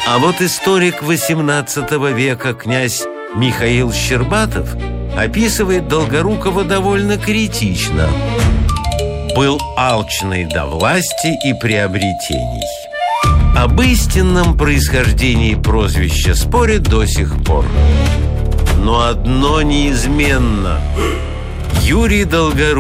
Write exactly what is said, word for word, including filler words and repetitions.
А вот историк восемнадцатого века князь Михаил Щербатов описывает Долгорукова довольно критично. Был алчный до власти и приобретений. Об истинном происхождении прозвища спорят до сих пор. Но одно неизменно: Юрий Долгоруков